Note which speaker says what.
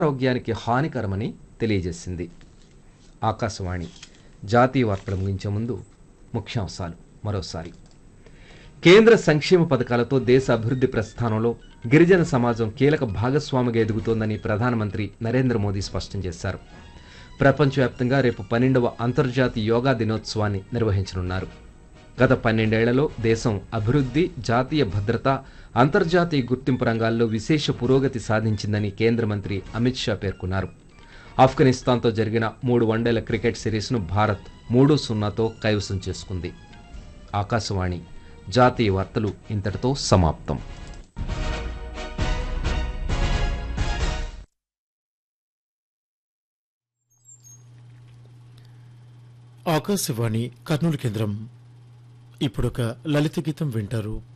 Speaker 1: ఆరోగ్యానికి హానికరమని తెలియజేసింది. ఆకాశవాణి జాతీయ వార్తలు ముగించే ముందు ముఖ్యాంశాలు మరోసారి. కేంద్ర సంక్షేమ పథకాలతో దేశ అభివృద్ధి ప్రస్థానంలో గిరిజన సమాజం కీలక భాగస్వామిగా ఎదుగుతోందని ప్రధానమంత్రి నరేంద్ర మోదీ స్పష్టం చేశారు. ప్రపంచవ్యాప్తంగా రేపు 12వ అంతర్జాతీయ యోగా దినోత్సవాన్ని నిర్వహించనున్నారు. గత 12 ఏళ్లలో దేశం అభివృద్ధి, జాతీయ భద్రత, అంతర్జాతీయ గుర్తింపు రంగాల్లో విశేష పురోగతి సాధించిందని కేంద్ర మంత్రి అమిత్ షా పేర్కొన్నారు. ఆఫ్ఘనిస్తాన్తో జరిగిన 3 వన్డేల క్రికెట్ సిరీస్ను భారత్ 3-0తో కైవసం చేసుకుంది. ఆకాశవాణి జాతీయ వార్తలు ఇంతటితో సమాప్తం.
Speaker 2: ఆకాశవాణి కర్నూలు కేంద్రం. ఇప్పుడొక లలిత గీతం వింటారు.